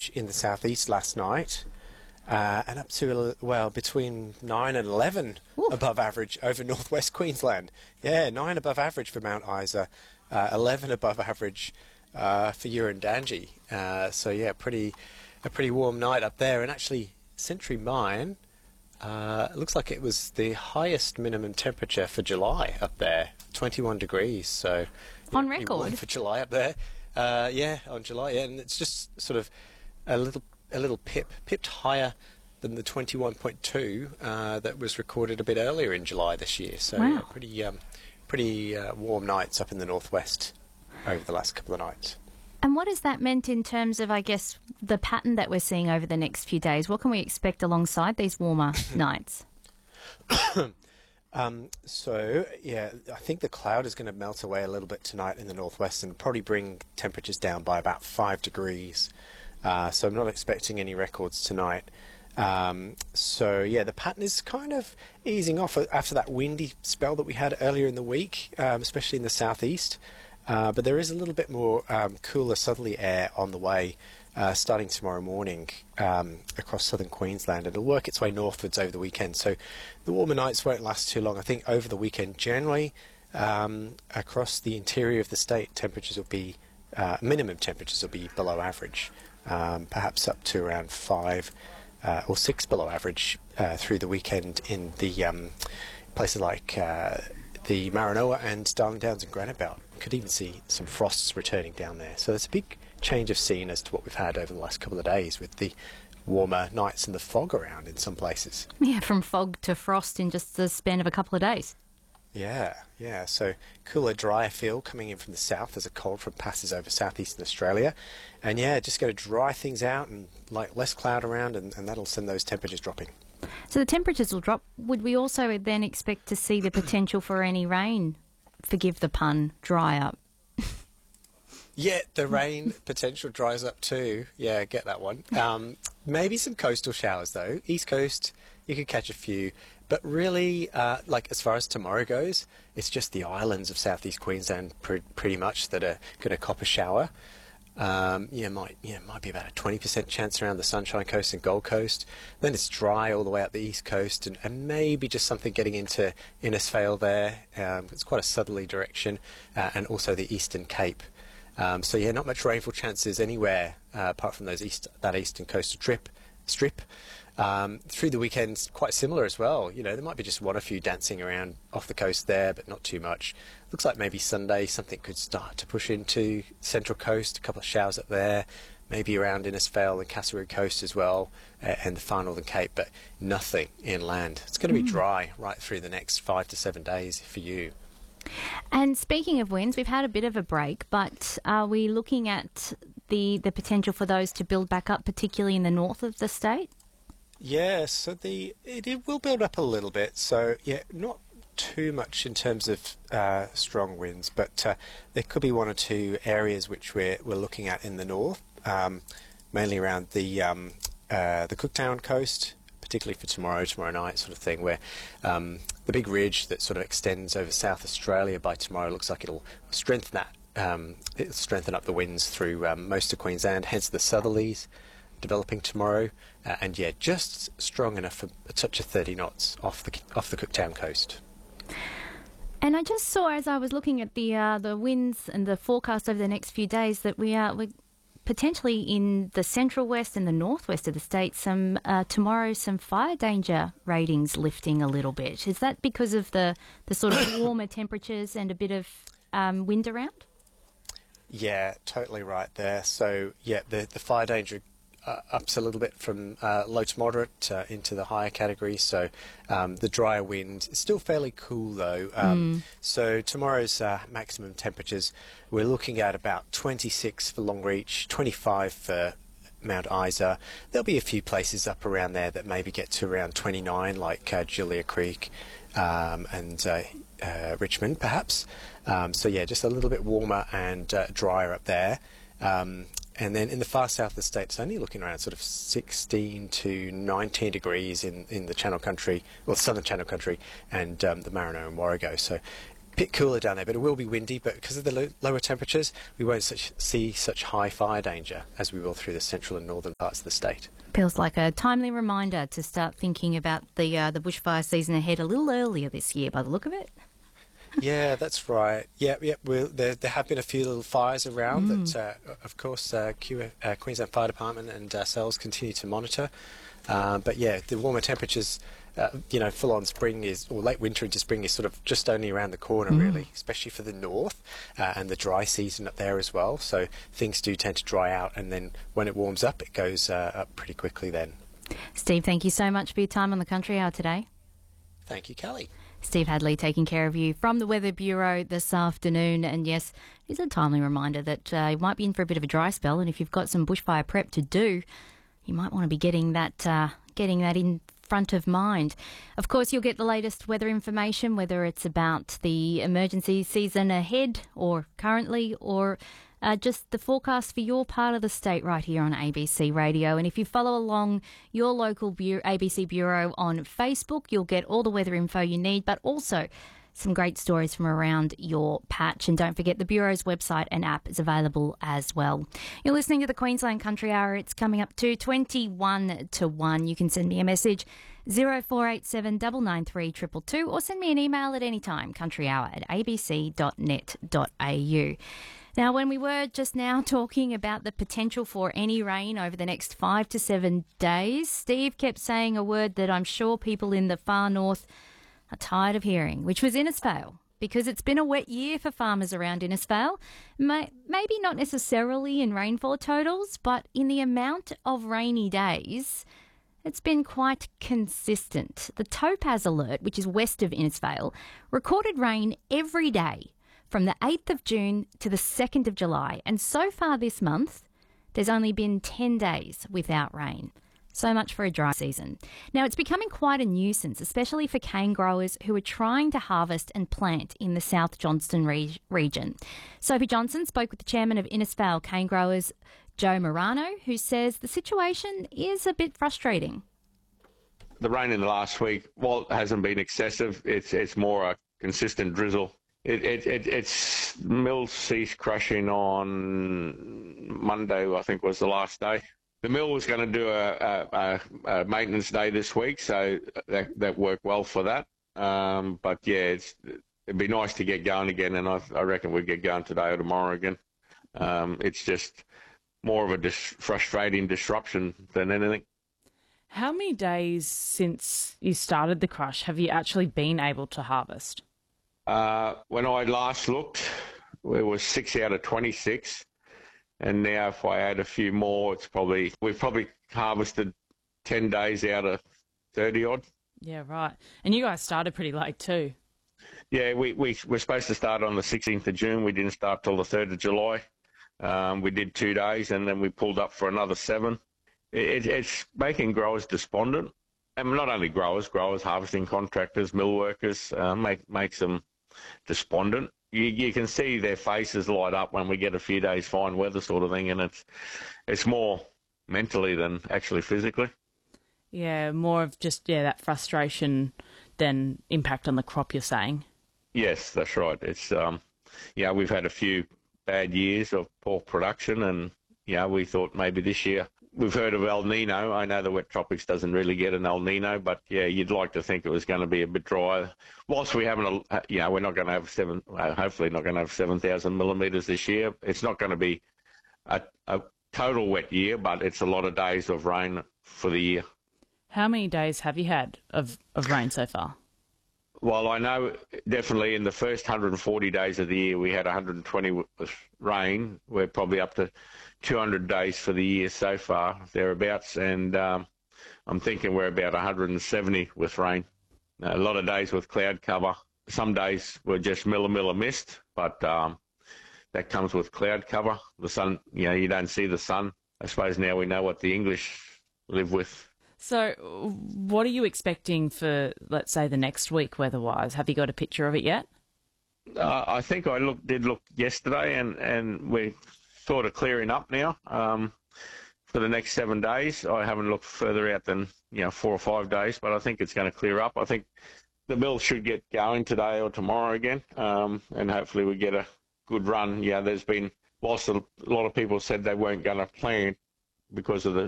average in the southeast last night, and up to, well, between 9 and 11 above average over northwest Queensland. Yeah, 9 above average for Mount Isa, 11 above average for Urundangi. So yeah, a pretty warm night up there. And actually, Century Mine, it looks like it was the highest minimum temperature for July up there, 21 degrees. So yeah, on pretty warm record for July up there. Yeah, on July. Yeah, and it's just sort of a little pipped higher than the 21.2 that was recorded a bit earlier in July this year. So wow. yeah, pretty warm nights up in the northwest over the last couple of nights. And what has that meant in terms of, I guess, the pattern that we're seeing over the next few days? What can we expect alongside these warmer nights? So, yeah, I think the cloud is going to melt away a little bit tonight in the northwest and probably bring temperatures down by about 5 degrees. So I'm not expecting any records tonight. So, yeah, the pattern is kind of easing off after that windy spell that we had earlier in the week, especially in the southeast. But there is a little bit more cooler southerly air on the way starting tomorrow morning across southern Queensland. It'll work its way northwards over the weekend. So the warmer nights won't last too long. I think over the weekend, generally, across the interior of the state, temperatures will be, minimum temperatures will be below average, perhaps up to around 5 or 6 below average through the weekend in the places like the Maranoa and Darling Downs and Granite Belt. Could even see some frosts returning down there. So there's a big change of scene as to what we've had over the last couple of days with the warmer nights and the fog around in some places. Yeah, from fog to frost in just the span of a couple of days. Yeah. So cooler, drier feel coming in from the south as a cold front passes over southeastern Australia. And yeah, just going to dry things out and like less cloud around, and that'll send those temperatures dropping. So the temperatures will drop. Would we also then expect to see the potential for any rain, forgive the pun, dry up? Yeah, the rain potential dries up too. Yeah, get that one. Maybe some coastal showers though. East Coast, you could catch a few. But really, like as far as tomorrow goes, it's just the islands of southeast Queensland pretty much that are going to cop a shower. Might be about a 20% chance around the Sunshine Coast and Gold Coast. Then it's dry all the way up the east coast, and maybe just something getting into Innisfail there. It's quite a southerly direction, and also the Eastern Cape. So yeah, not much rainfall chances anywhere apart from that eastern coastal strip. Through the weekend, quite similar as well. You know, there might be just one or few dancing around off the coast there, but not too much. Looks like maybe Sunday something could start to push into Central Coast, a couple of showers up there, maybe around Innisfail and Kasseroo Coast as well, and the far northern Cape, but nothing inland. It's going to be dry right through the next 5 to 7 days for you. And speaking of winds, we've had a bit of a break, but are we looking at the potential for those to build back up, particularly in the north of the state? Yeah, so it will build up a little bit. So yeah, not too much in terms of strong winds, but there could be one or two areas which we're looking at in the north, mainly around the Cooktown coast, particularly for tomorrow night sort of thing, where the big ridge that sort of extends over South Australia by tomorrow looks like it'll strengthen that. It'll strengthen up the winds through most of Queensland, hence the southerlies developing tomorrow, and yeah, just strong enough for a touch of 30 knots off the Cooktown coast. And I just saw, as I was looking at the winds and the forecast over the next few days, that we're potentially in the central west and the northwest of the state, tomorrow some fire danger ratings lifting a little bit. Is that because of the sort of warmer temperatures and a bit of wind around? Yeah, totally right there. So yeah, the fire danger ups a little bit from low to moderate into the higher categories. So the drier wind is still fairly cool though. So tomorrow's maximum temperatures, we're looking at about 26 for Longreach, 25 for Mount Isa. There'll be a few places up around there that maybe get to around 29, like Julia Creek and Richmond perhaps. So yeah, just a little bit warmer and drier up there. And then in the far south of the state, it's only looking around sort of 16 to 19 degrees in the Channel Country, well, southern Channel Country, and the Maranoa and Warrego. So bit cooler down there, but it will be windy. But because of the lower temperatures, we won't see such high fire danger as we will through the central and northern parts of the state. Feels like a timely reminder to start thinking about the bushfire season ahead a little earlier this year, by the look of it. Yeah, that's right. Yeah. There have been a few little fires around that, of course, Queensland Fire Department and ourselves continue to monitor. But yeah, the warmer temperatures, full on spring or late winter into spring is sort of just only around the corner, really, especially for the north and the dry season up there as well. So things do tend to dry out, and then when it warms up, it goes up pretty quickly then. Steve, thank you so much for your time on the Country Hour today. Thank you, Kelly. Steve Hadley taking care of you from the Weather Bureau this afternoon. And yes, it's a timely reminder that you might be in for a bit of a dry spell, and if you've got some bushfire prep to do, you might want to be getting that in front of mind. Of course, you'll get the latest weather information, whether it's about the emergency season ahead or currently, or just the forecast for your part of the state right here on ABC Radio. And if you follow along your local ABC Bureau on Facebook, you'll get all the weather info you need, but also some great stories from around your patch. And don't forget, the Bureau's website and app is available as well. You're listening to the Queensland Country Hour. It's coming up to 21 to 1. You can send me a message, 0487 993 222, or send me an email at any time, countryhour@abc.net.au. Now, when we were just now talking about the potential for any rain over the next 5 to 7 days, Steve kept saying a word that I'm sure people in the far north are tired of hearing, which was Innisfail, because it's been a wet year for farmers around Innisfail. Maybe not necessarily in rainfall totals, but in the amount of rainy days, it's been quite consistent. The Topaz Alert, which is west of Innisfail, recorded rain every day from the 8th of June to the 2nd of July. And so far this month, there's only been 10 days without rain. So much for a dry season. Now, it's becoming quite a nuisance, especially for cane growers who are trying to harvest and plant in the South Johnston region. Sophie Johnson spoke with the chairman of Innisfail Cane Growers, Joe Morano, who says the situation is a bit frustrating. The rain in the last week, while it hasn't been excessive, it's more a consistent drizzle. It's mills ceased crushing on Monday, I think was the last day. The mill was going to do a maintenance day this week, so that worked well for that. But yeah, it'd be nice to get going again, and I reckon we'd get going today or tomorrow again. It's just more of a frustrating disruption than anything. How many days since you started the crush have you actually been able to harvest? When I last looked, it was 6 out of 26. And now if I add a few more, we've probably harvested 10 days out of 30 odd. Yeah, right. And you guys started pretty late too. Yeah, we were supposed to start on the 16th of June. We didn't start till the 3rd of July. We did 2 days and then we pulled up for another 7. It's making growers despondent. And not only growers, harvesting contractors, mill workers, makes them despondent. You can see their faces light up when we get a few days fine weather sort of thing, and it's more mentally than actually physically. Yeah, more of just that frustration than impact on the crop, you're saying? Yes, that's right. It's we've had a few bad years of poor production, and we thought maybe this year. We've heard of El Nino. I know the wet tropics doesn't really get an El Nino, but you'd like to think it was going to be a bit drier. Whilst we haven't, we're not going to have hopefully not going to have 7,000 millimetres this year. It's not going to be a total wet year, but it's a lot of days of rain for the year. How many days have you had of rain so far? Well, I know definitely in the first 140 days of the year we had 120 with rain. We're probably up to 200 days for the year so far, thereabouts, and I'm thinking we're about 170 with rain. A lot of days with cloud cover. Some days were just millimilla mist, but that comes with cloud cover. The sun, you don't see the sun. I suppose now we know what the English live with. So what are you expecting for, let's say, the next week weather-wise? Have you got a picture of it yet? I think I did look yesterday, and we're sort of clearing up now for the next 7 days. I haven't looked further out than 4 or 5 days, but I think it's going to clear up. I think the mill should get going today or tomorrow again, and hopefully we get a good run. Yeah, there's been, whilst a lot of people said they weren't going to plant because of the